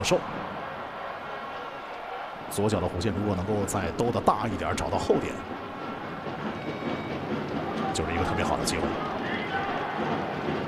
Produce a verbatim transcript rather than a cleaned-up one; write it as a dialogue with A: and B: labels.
A: 受。左脚的弧线如果能够再兜得大一点，找到后点，就是一个特别好的机会。